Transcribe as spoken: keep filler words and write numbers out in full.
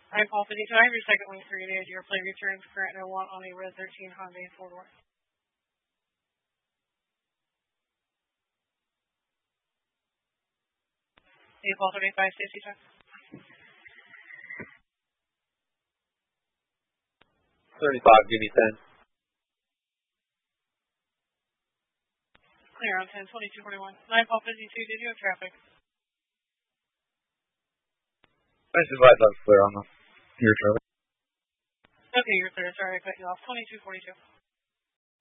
I'm Paul fifty-two. I have your second link for you today. Your play returns current no one on a Red thirteen Hyundai four door. eight Paul thirty-five, safety check. thirty-five, give me ten. Clear on ten, twenty-two forty-one. nine Paul fifty-two, did you have traffic? This is right, that's clear on the, your traffic. Okay, you're clear. Sorry, I cut you off. twenty-two forty-two.